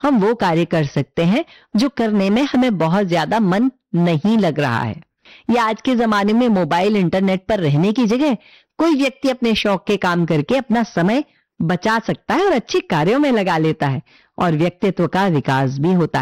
हम वो कार्य कर सकते हैं जो करने में हमें बहुत ज्यादा मन नहीं लग रहा है। या आज के जमाने में मोबाइल इंटरनेट पर रहने की जगह कोई व्यक्ति अपने शौक के काम करके अपना समय बचा सकता है और अच्छे कार्यों में लगा लेता है और व्यक्तित्व का विकास भी होता है।